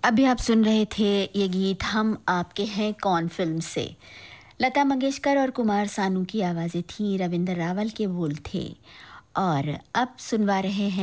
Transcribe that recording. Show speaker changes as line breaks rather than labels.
अभी आप सुन रहे थे ये गीत हम आपके हैं कौन फिल्म से। लता मंगेशकर और कुमार सानू की आवाज़ें थीं, रविंदर रावल के बोल थे। और अब सुनवा रहे हैं